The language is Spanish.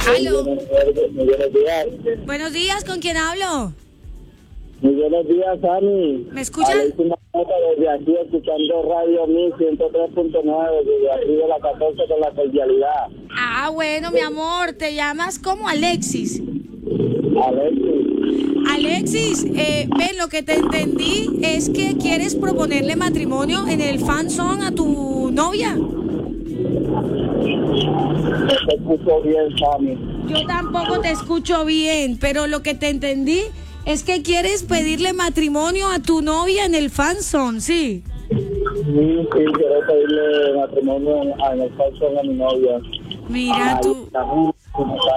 Aló. Muy buenos días. Buenos días, ¿con quién hablo? Muy buenos días, Ani. ¿Me escuchan? Alex, una nota desde aquí, escuchando Radio 1103.9, desde aquí de la 14 con la cordialidad. Ah, bueno, mi amor, te llamas como Alexis. Alexis. Alexis, ven, lo que te entendí es que quieres proponerle matrimonio en el fan zone a tu novia. Te escucho bien, Sammy. Yo tampoco te escucho bien, pero lo que te entendí es que quieres pedirle matrimonio a tu novia en el fan zone, ¿sí? Sí, quiero pedirle matrimonio en el falso a mi novia. Mira tú.